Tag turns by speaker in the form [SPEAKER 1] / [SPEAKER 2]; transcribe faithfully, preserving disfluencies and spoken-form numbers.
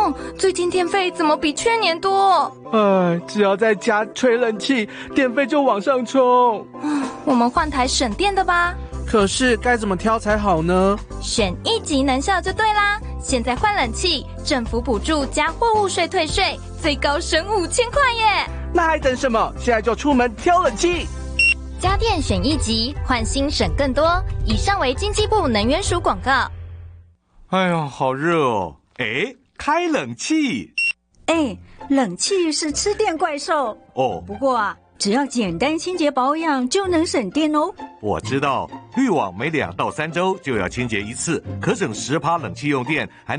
[SPEAKER 1] 哦，最近电费怎么比去年多？
[SPEAKER 2] 哎，只要在家吹冷气，电费就往上冲。
[SPEAKER 1] 我们换台省电的吧。
[SPEAKER 2] 可是该怎么挑才好呢？
[SPEAKER 1] 选一级能效就对啦！现在换冷气，政府补助加货物税退税，最高省五千块耶！
[SPEAKER 2] 那还等什么？现在就出门挑冷气！
[SPEAKER 1] 家电选一级，换新省更多。以上为经济部能源署广告。
[SPEAKER 3] 哎呦，好热哦！哎，开冷气。
[SPEAKER 4] 哎，冷气是吃电怪兽
[SPEAKER 3] 哦。
[SPEAKER 4] 不过啊，只要简单清洁保养就能省电哦。
[SPEAKER 3] 我知道，滤网每两到三周就要清洁一次，可省十趴冷气用电，还